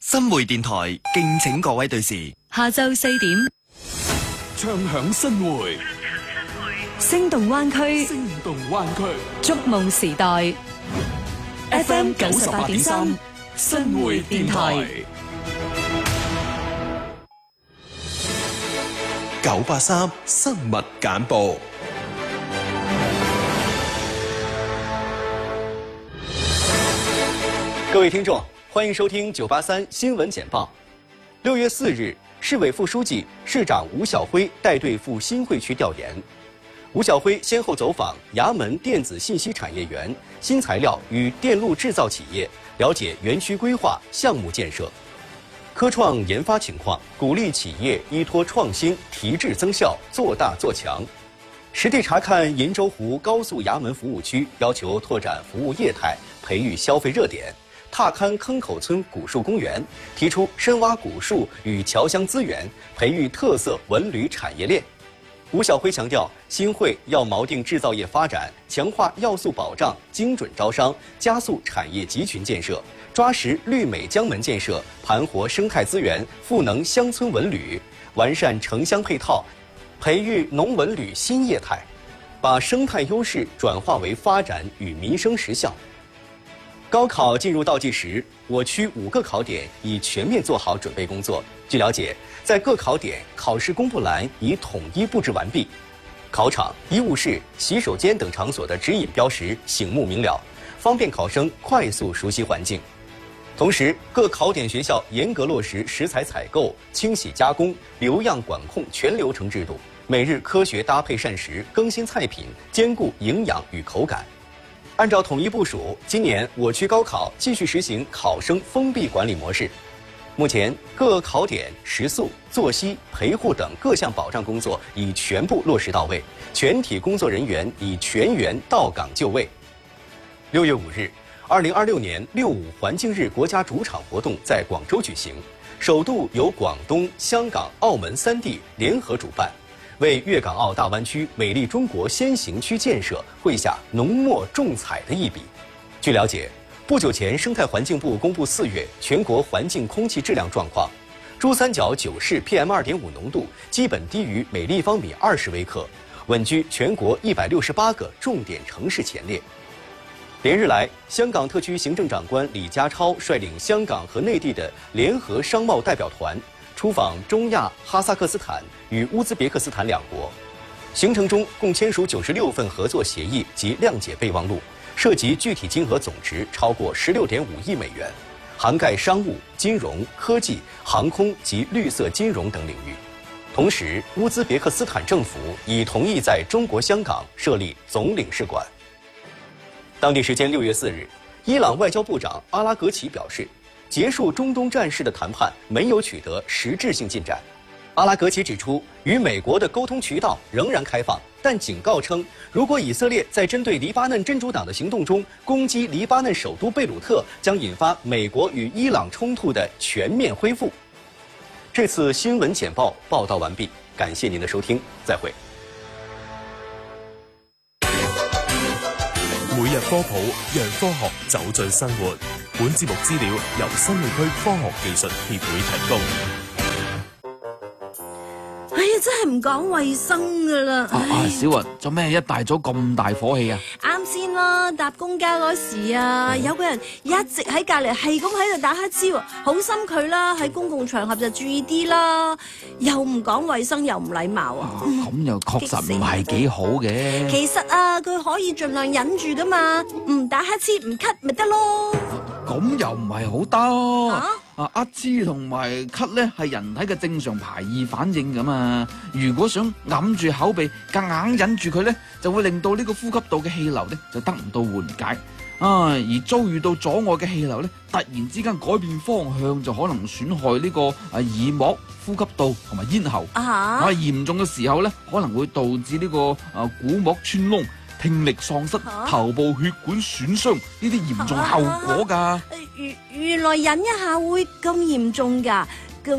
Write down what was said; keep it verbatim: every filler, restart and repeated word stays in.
新會電台敬請各位對視。 下晝四點， 唱響新會， 聲動灣區， 聲動灣區， 觸夢時代。F M 九十八點三，新會電台。 九八三新聞簡報。 各位聽眾，歡迎收聽九八三新聞簡報。六月四日，市委副書記、市長吳曉輝帶隊赴新會區調研。吳曉輝先後走訪衙門電子信息產業園、新材料與電路製造企業，了解園區規劃、項目建設、科創研發情況，鼓勵企業依託創新提質增效，做大做強。實地查看銀洲湖高速衙門服務區，要求拓展服務業態，培育消費熱點。踏勘坑口村古樹公園，提出深挖古樹與僑鄉資源，培育特色文旅產業鏈。吳曉輝強調，新會要錨定製造業發展，強化要素保障，精準招商，加速產業集群建設，抓實綠美江門建設，盤活生態資源，賦能鄉村文旅，完善城鄉配套，培育農文旅新業態，把生態優勢轉化為發展與民生實效。高考進入倒計時，我區五個考點已全面做好準備工作。據了解，在各考點考試公布欄已統一佈置完畢，考場、醫務室、洗手間等場所的指引標識醒目明了，方便考生快速熟悉環境。同時，各考點學校嚴格落實食材採購、清洗加工、留樣管控全流程制度，每日科學搭配膳食，更新菜品，兼顧營養與口感。按照統一部署，今年我區高考繼續實行考生封閉管理模式。目前，各考點食宿、作息、陪護等各項保障工作已全部落實到位，全體工作人員已全員到崗就位。六月五日，二零二六年六五環境日國家主場活動在廣州舉行，首度由廣東、香港、澳門三地聯合主辦，為粵港澳大灣區美麗中國先行區建設繪下濃墨重彩的一筆。據了解，不久前生態環境部公布四月全國環境空氣質量狀況，珠三角九市 P M 二點五濃度基本低於每立方米二十微克，穩居全國一百六十八個重點城市前列。連日來，香港特區行政長官李家超率領香港和內地的聯合商貿代表團出訪中亞、哈薩克斯坦與烏茲別克斯坦兩國，行程中共簽署九十六份合作協議及諒解備忘錄，涉及具體金額總值超過十六點五億美元，涵蓋商務、金融、科技、航空及綠色金融等領域。同時，烏茲別克斯坦政府已同意在中國香港設立總領事館。當地時間六月四日，伊朗外交部長阿拉格齊表示，結束中東戰事的談判沒有取得實質性進展。阿拉格齊指出，與美國的溝通渠道仍然開放，但警告稱，如果以色列在針對黎巴嫩真主黨的行動中攻擊黎巴嫩首都貝魯特，將引發美國與伊朗衝突的全面恢復。這次新聞簡報報道完畢，感謝您的收聽，再會。 每日科普，讓科學走進生活。本節目資料由新會區科學技術協會提供。 哎呀，真係唔講衛生噶啦！ 啊啊，小雲，做咩一大早咁大火氣啊？ 啱先啦，搭公交嗰時啊，嗯、有個人一直喺隔籬係咁喺度打乞嗤，好心佢啦，喺公共場合就注意啲啦，又唔講衛生又唔禮貌啊！ 咁、嗯、又確實唔係幾好嘅。 其實啊，佢可以盡量忍住噶嘛，唔打乞嗤唔咳咪得咯。 咁又唔係好得。啊啊！乞嗤同埋咳咧係人體嘅正常排異反應咁啊！如果想揞住口鼻，夾硬忍住佢咧，就會令到呢個呼吸道嘅氣流咧就得唔到緩解啊！而遭遇到阻礙嘅氣流咧，突然之間改變方向，就可能損害呢個啊耳膜、呼吸道同埋咽喉啊！啊嚴重嘅時候咧，可能會導致呢個啊鼓膜穿窿、聽力喪失、啊、頭部血管損傷呢啲嚴重後果㗎。 原原來忍一下會咁嚴重㗎？